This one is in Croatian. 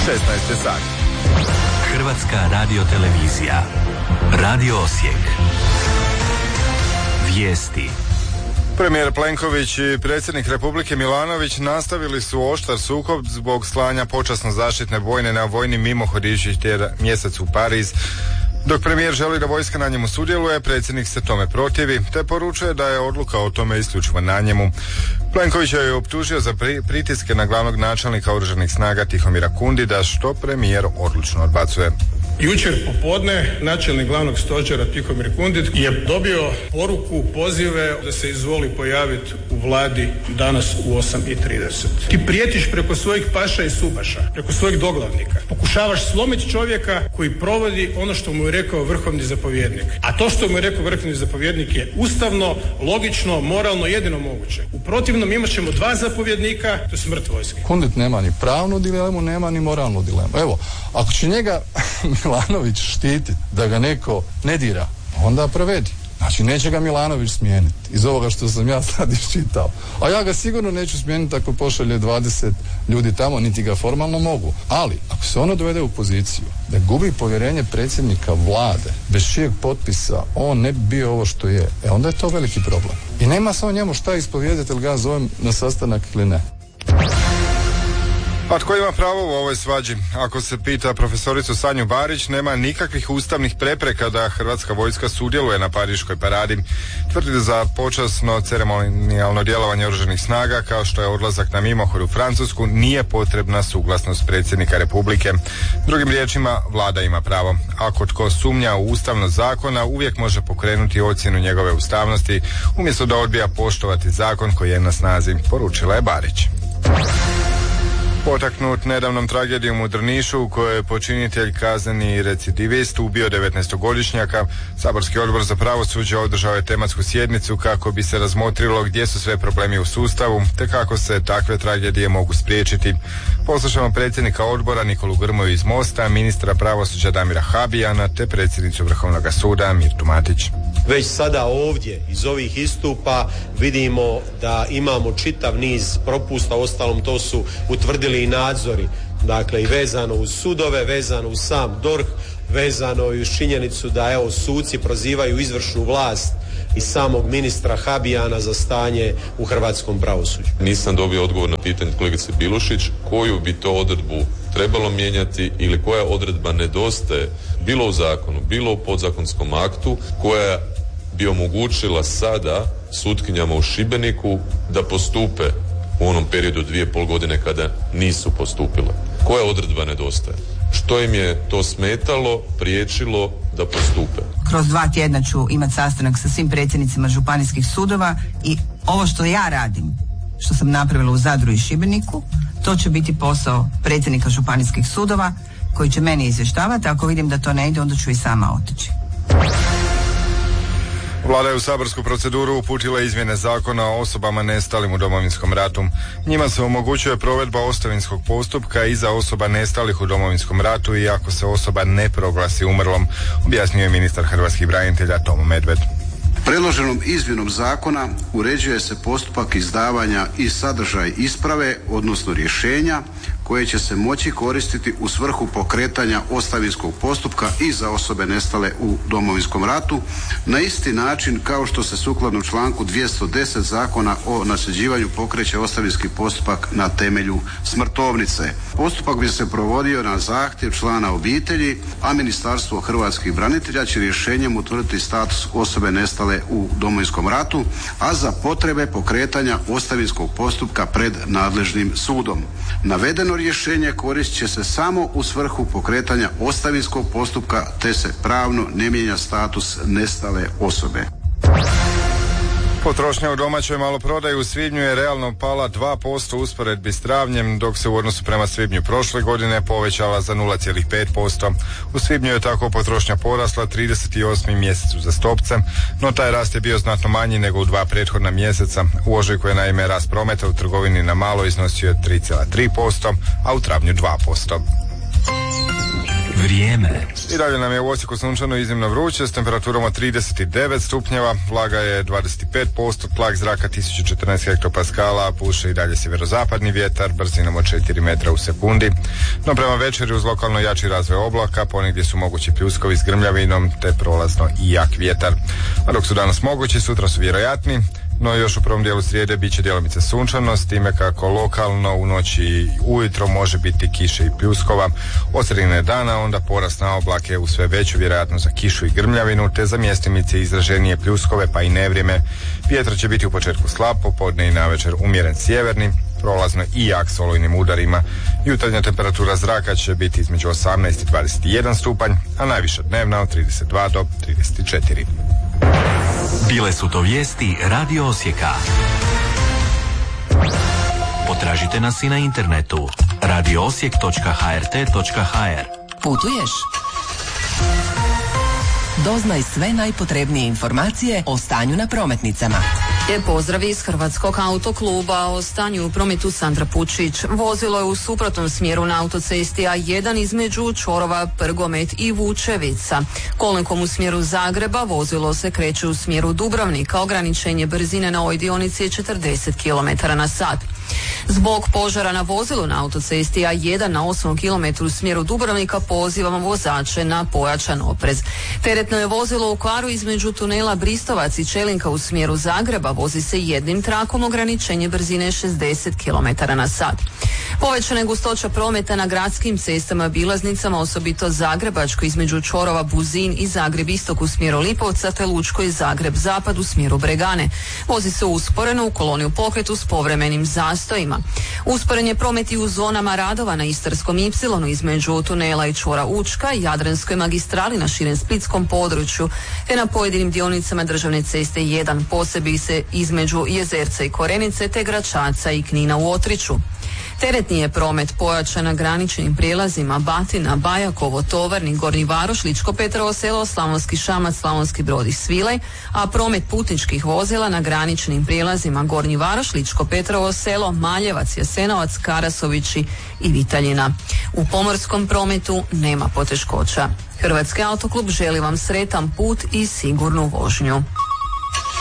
sati. Hrvatska radiotelevizija. Radio Osijek. Vijesti. Premijer Plenković i predsjednik Republike Milanović nastavili su oštar sukob zbog slanja počasno zaštitne bojne na vojni mimohod idući mjesec u Pariz. Dok premijer želi da vojska na njemu sudjeluje, predsjednik se tome protivi, te poručuje da je odluka o tome isključivo na njemu. Plenković je optužio za pritiske na glavnog načelnika oružanih snaga Tihomira Kundida, što premijer odlučno odbacuje. Jučer popodne načelnik glavnog stožera Tihomir Kundid je dobio poruku, pozive da se izvoli pojaviti u vladi danas u 8:30. Ti prijetiš preko svojih paša i subaša, preko svojih doglavnika. Pokušavaš slomiti čovjeka koji provodi ono što mu je rekao vrhovni zapovjednik. A to što mu je rekao vrhovni zapovjednik je ustavno, logično, moralno, jedino moguće. U protivnom imat ćemo dva zapovjednika, to je smrt vojske. Kundid nema ni pravnu dilemu, nema ni moralnu dilemu. Evo, ako će njega Milanović štiti da ga neko ne dira, onda provedi. Znači, neće ga Milanović smijeniti iz ovoga što sam ja sad iščitao. A ja ga sigurno neću smijeniti ako pošalje 20 ljudi tamo, niti ga formalno mogu. Ali, ako se ono dovede u poziciju da gubi povjerenje predsjednika vlade, bez čijeg potpisa on ne bi bio ovo što je, onda je to veliki problem. I nema se o njemu šta ispovijedati, ili ga zovem na sastanak ili ne. A tko ima pravo u ovoj svađi? Ako se pita profesoricu Sanju Barić, nema nikakvih ustavnih prepreka da hrvatska vojska sudjeluje na Pariškoj paradi. Tvrdi da za počasno ceremonijalno djelovanje oružanih snaga, kao što je odlazak na mimohod u Francusku, nije potrebna suglasnost predsjednika Republike. Drugim riječima, vlada ima pravo. Ako tko sumnja u ustavnost zakona, uvijek može pokrenuti ocjenu njegove ustavnosti, umjesto da odbija poštovati zakon koji je na snazi, poručila je Barić. Potaknut nedavnom tragedijom u Drnišu u kojoj je počinitelj kazneni recidivist ubio 19-godišnjaka, saborski odbor za pravosuđe održao je tematsku sjednicu kako bi se razmotrilo gdje su sve problemi u sustavu te kako se takve tragedije mogu spriječiti. Poslušamo predsjednika odbora Nikolu Grmoju iz Mosta, ministra pravosuđa Damira Habijana te predsjednicu Vrhovnog suda Mirtu Matić. Već sada ovdje iz ovih istupa vidimo da imamo čitav niz propusta, uostalom to su utvrdili i nadzori, dakle i vezano uz sudove, vezano uz sam DORH, vezano i uz činjenicu da evo suci prozivaju izvršnu vlast i samog ministra Habijana za stanje u hrvatskom pravosuđu. Nisam dobio odgovor na pitanje kolegice Bilušić koju bi to odredbu trebalo mijenjati ili koja odredba nedostaje bilo u zakonu, bilo u podzakonskom aktu koja bi omogućila sada sutkinjama u Šibeniku da postupe u onom periodu 2,5 godine kada nisu postupile. Koja odredba nedostaje? Što im je to smetalo, priječilo da postupe? Kroz 2 tjedna ću imati sastanak sa svim predsjednicima županijskih sudova i ovo što ja radim, što sam napravila u Zadru i Šibeniku, to će biti posao predsjednika županijskih sudova koji će meni izvještavati. Ako vidim da to ne ide, onda ću i sama otići. Vlada je u saborsku proceduru uputila izmjene zakona o osobama nestalim u Domovinskom ratu. Njima se omogućuje provedba ostavinskog postupka i za osoba nestalih u Domovinskom ratu i ako se osoba ne proglasi umrlom, objasnio je ministar hrvatskih branitelja Tomo Medved. Predloženom izmjenom zakona uređuje se postupak izdavanja i sadržaj isprave, odnosno rješenja koje će se moći koristiti u svrhu pokretanja ostavinskog postupka i za osobe nestale u Domovinskom ratu na isti način kao što se sukladno članku 210 Zakona o nasljeđivanju pokreće ostavinski postupak na temelju smrtovnice. Postupak bi se provodio na zahtjev člana obitelji, a Ministarstvo hrvatskih branitelja će rješenjem utvrditi status osobe nestale u Domovinskom ratu, a za potrebe pokretanja ostavinskog postupka pred nadležnim sudom. Navedeno rješenje koristit će se samo u svrhu pokretanja ostavinskog postupka te se pravno ne mijenja status nestale osobe. Potrošnja u domaćoj maloprodaji u svibnju je realno pala 2% u usporedbi s travnjem, dok se u odnosu prema svibnju prošle godine povećala za 0,5%. U svibnju je tako potrošnja porasla 38. mjesec uzastopce, no taj rast je bio znatno manji nego u 2 prethodna mjeseca. U ožujku je naime rast prometa u trgovini na malo iznosio 3,3%, a u travnju 2%. Vrijeme. I dalje nam je u Osijeku sunčano iznimno vruće s temperaturom od 39 stupnjeva, vlaga je 25%, tlak zraka 1014 hektopaskala, puše i dalje sjeverozapadni vjetar brzinom od 4 metra u sekundi. No prema večeri uz lokalno jači razvoj oblaka, ponegdje su mogući pljuskovi s grmljavinom te prolazno i jak vjetar. A dok su danas mogući, sutra su vjerojatni. No još u prvom dijelu srijede bit će djelomice sunčano, s time kako lokalno u noći i ujutro može biti kiše i pljuskova. Od sredine dana onda porast na oblake u sve veću vjerojatnost za kišu i grmljavinu, te za mjestimice izraženije pljuskove pa i nevrijeme. Vjetar će biti u početku slab, popodne i navečer umjeren sjeverni, prolazno i jak s olujnim udarima. Jutarnja temperatura zraka će biti između 18 i 21 stupanj, a najviša dnevna od 32 do 34. Bile su to vijesti Radio Osijeka. Potražite nas i na internetu radioosijek.hrt.hr. Putuješ? Doznaj sve najpotrebnije informacije o stanju na prometnicama. Pozdrav iz Hrvatskog autokluba. O stanju u prometu Sandra Pučić. Vozilo je u suprotnom smjeru na autocesti A1 između Čorova, Prgomet i Vučevica. Kolnikom u smjeru Zagreba vozilo se kreće u smjeru Dubrovnika. Ograničenje brzine na ovoj dionici je 40 km/h. Zbog požara na vozilu na autocesti A1 na 8 km u smjeru Dubrovnika pozivamo vozače na pojačan oprez. Teretno je vozilo u kvaru između tunela Bristovac i Čelinka u smjeru Zagreba. Vozi se jednim trakom, ograničenje brzine 60 km/h. Povećana je gustoća prometa na gradskim cestama, obilaznicama, osobito Zagrebačko između Čorova, Buzin i Zagreb istok u smjeru Lipovca, te Lučko i Zagreb zapad u smjeru Bregane. Vozi se usporeno u koloni u pokretu s povremenim zastojima. Usporen je promet i u zonama radova na Istarskom Ipsilonu između tunela i čvora Učka i Jadranskoj magistrali na širem splitskom području, te na pojedinim dionicama državne ceste 1, posebice između Jezerca i Korenice, te Gračaca i Knina u Otriću. Teretni je promet pojačan na graničnim prijelazima Batina, Bajakovo, Tovarnik, Gornji Varoš, Ličko Petrovo Selo, Slavonski Šamac, Slavonski Brod i Svilaj, a promet putničkih vozila na graničnim prijelazima Gornji Varoš, Ličko Petrovo Selo, Maljevac, Jasenovac, Karasovići i Vitaljina. U pomorskom prometu nema poteškoća. Hrvatski autoklub želi vam sretan put i sigurnu vožnju.